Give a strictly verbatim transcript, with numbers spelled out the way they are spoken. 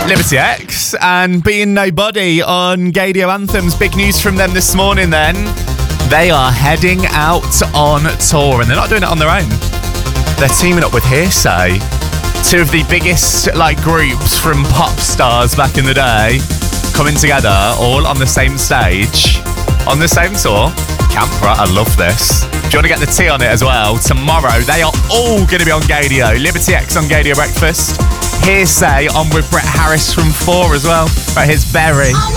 Liberty X and Being Nobody on Gaydio Anthems. Big news from them this morning then. They are heading out on tour and they're not doing it on their own. They're teaming up with Hearsay, two of the biggest like groups from pop stars back in the day, coming together all on the same stage, on the same tour. Camp, right? I love this. Do you want to get the tea on it as well? Tomorrow, they are all going to be on Gaydio. Liberty X on Gaydio Breakfast. Hearsay on with Brett Harris from Four as well. Right, here's Berry.